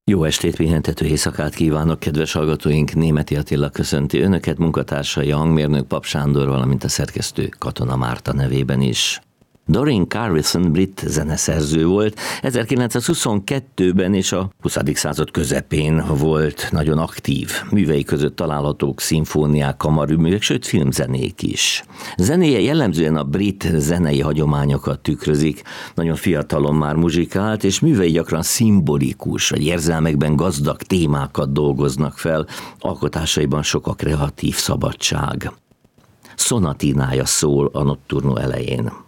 Jó estét, pihentető éjszakát kívánok, kedves hallgatóink! Németi Attila köszönti önöket, munkatársai, a hangmérnök Pap Sándor, valamint a szerkesztő Katona Márta nevében is. Doreen Carrison brit zeneszerző volt, 1922-ben és a 20. század közepén volt nagyon aktív. Művei között találhatók szimfóniák, kamarművek, sőt filmzenék is. Zenéje jellemzően a brit zenei hagyományokat tükrözik, nagyon fiatalon már muzsikált, és művei gyakran szimbolikus, vagy érzelmekben gazdag témákat dolgoznak fel, alkotásaiban sok a kreatív szabadság. Szonatinája szól a Notturno elején.